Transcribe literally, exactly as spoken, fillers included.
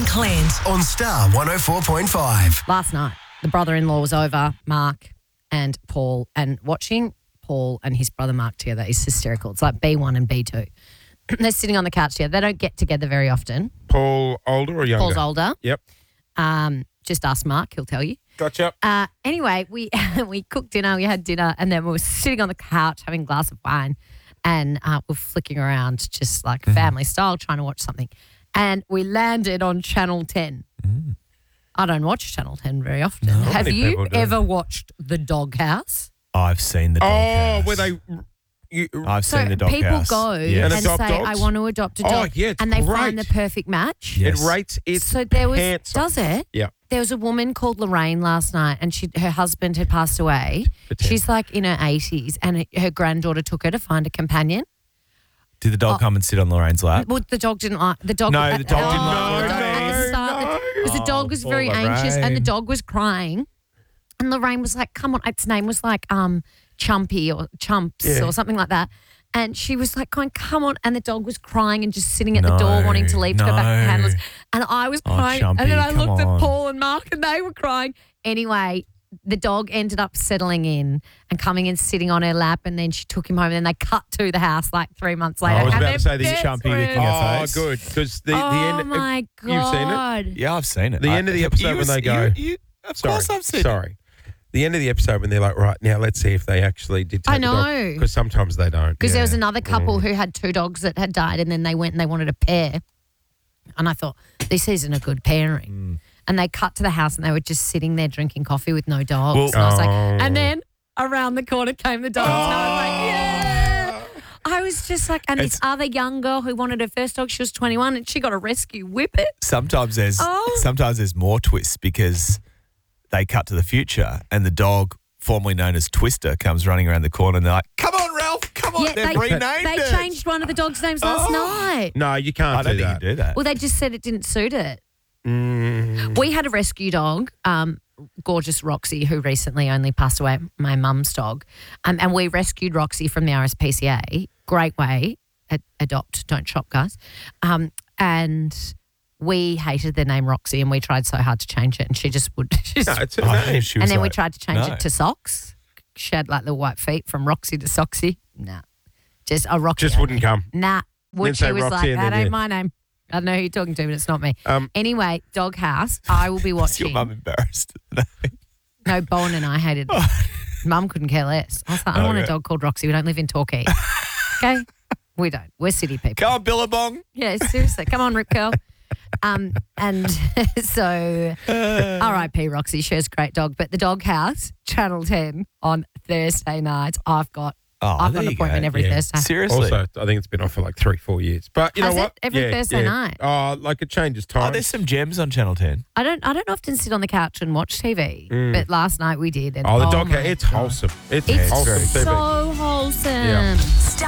and Clint on Star one oh four point five. Last night, the brother-in-law was over, Mark and Paul, and watching Paul and his brother Mark together is hysterical. It's like B one and B two. They're sitting on the couch together. They don't get together very often. Paul older or younger? Paul's older. Yep. Um, just ask Mark, he'll tell you. Gotcha. Uh, anyway, we we cooked dinner, we had dinner, and then we were sitting on the couch having a glass of wine, and uh, we're flicking around just like family style, trying to watch something. And we landed on Channel ten. Mm. I don't watch Channel ten very often. No. Have Many you people do. ever watched The Doghouse? I've seen the Oh, doghouse. where they... You, I've So seen the doghouse. people go Yes. And and, adopt say, dogs? I want to adopt a Oh, dog. yeah, it's and they find the great. perfect match. Yes. It rates its So there was, pants off. does it? Yeah. There was a woman called Lorraine last night, and she her husband had passed away. Pretend. She's like in her eighties, and her- her granddaughter took her to find a companion. Did the dog Oh. come and sit on Lorraine's lap? Well, the dog didn't like the dog. No, at- the dog oh, didn't like the dog Lorraine. at the start, No, because the no. dog was Oh, very poor anxious, and the Lorraine. dog was crying. And Lorraine was like, "Come on!" Its name was like um Chumpy or Chumps Yeah. or something like that. And she was like going, "Come on!" And the dog was crying and just sitting at the No, door, wanting to leave to go back to the no. handlers. And I was Oh, crying, and then Chumpy, I come looked on. at Paul and Mark, and they were crying. Anyway, the dog ended up settling in and coming and sitting on her lap, and then she took him home. And then they cut to the house like three months later. I was and about they're to say the best Chumpy friends. licking her Oh, face. good. Because the, the Oh end... my god! You've seen it? Yeah, I've seen it. The I- end of the you episode when was- they go- You, you, of Sorry. course I've seen it. Sorry. The end of the episode when they're like, right, now let's see if they actually did take I know. Because sometimes they don't. Because there was Yeah. another couple who had two dogs that had died, and then they went and they wanted a pair. And I thought, this isn't a good pairing. Mm. And they cut to the house, and they were just sitting there drinking coffee with no dogs. Well- and I was like, Oh. and then around the corner came the dogs, and I was like, yeah. I was just like, and this It's- other young girl who wanted her first dog, she was twenty-one, and she got a rescue whippet. Sometimes there's Oh. sometimes there's more twists because they cut to the future and the dog, formerly known as Twister, comes running around the corner and they're like, "Come on, Ralph, come on!" Yeah, They've they, renamed they it. changed one of the dogs' names last Oh. night. No, you can't I don't do think that. you do that. Well, they just said it didn't suit it. Mm. We had a rescue dog, um, gorgeous Roxy, who recently only passed away, my mum's dog. Um, and we rescued Roxy from the R S P C A. Great way. Ad- adopt, don't shop, guys. Um, and we hated the name Roxy, and we tried so hard to change it, and she just would. She just, No, it's her Oh, name. she was and then we like, tried to change no. it to Socks. She had like the white feet from Roxy to Soxy. Nah. Just a Roxy. Just wouldn't come. Nah. When Didn't she say was Roxy like, and that then ain't you- my name. I don't know who you're talking to, but it's not me. Um, Anyway, Doghouse, I will be Is your watching. mum embarrassed? No, Bowen and I hated it. Mum couldn't care less. I was like, I don't want a Okay. dog called Roxy. We don't live in Torquay. Okay? We don't. We're city people. Come on, Billabong. Yeah, seriously. Come on, Rip Curl. Um, and so, R I P Roxy, she was a great dog. But the Doghouse, Channel ten on Thursday nights. I've got, Oh, I've got there an you appointment go. every Yeah. Thursday. Seriously. Also, I think it's been off for like three, four years. But you Has know it? what? Every Yeah, Thursday yeah. night? Oh, like it changes time. Oh, there's some gems on Channel ten. I don't I don't often sit on the couch and watch T V, but last night we did. And oh, the dog. my It's God. wholesome. It's, It's wholesome T V. so wholesome. Yeah.